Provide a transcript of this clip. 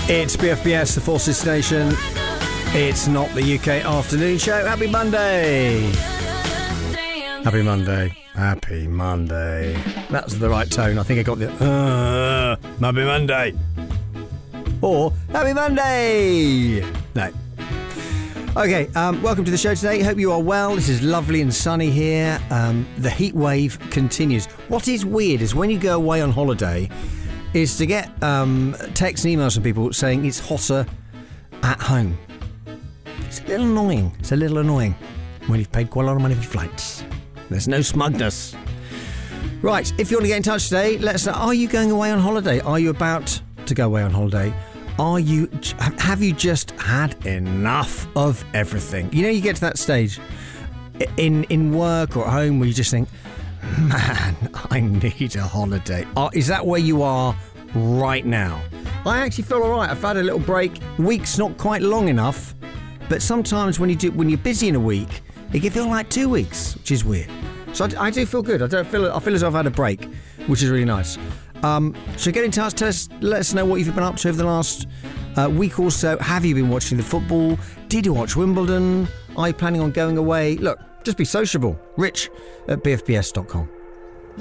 It's BFBS, the Forces Station. It's not the UK afternoon show. Happy Monday. Happy Monday. Happy Monday. That's the right tone. I think I got the Happy Monday. Or Happy Monday. No. Okay, welcome to the show today. Hope you are well. This is lovely and sunny here. The heat wave continues. What is weird is when you go away on holiday is to get texts and emails from people saying it's hotter at home. It's a little annoying. It's a little annoying when you've paid quite a lot of money for flights. There's no smugness. Right, if you want to get in touch today, let us know. Are you going away on holiday? Are you about to go away on holiday? Have you just had enough of everything? You know, you get to that stage in work or at home where you just think, man, I need a holiday. Is that where you are right now? I actually feel all right. I've had a little break. Week's not quite long enough, but sometimes when you're busy in a week, it can feel like 2 weeks, which is weird. So I do feel good. I feel as though I've had a break, which is really nice. So get in touch, let us know what you've been up to over the last week or so. Have you been watching the football? Did you watch Wimbledon? Are you planning on going away? Look, just be sociable. Rich at bfbs.com.